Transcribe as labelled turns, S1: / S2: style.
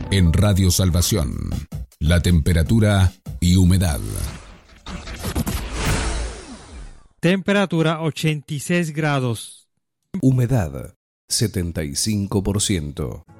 S1: En Radio Salvación, la temperatura y humedad.
S2: Temperatura 86 grados.
S3: Humedad 75%.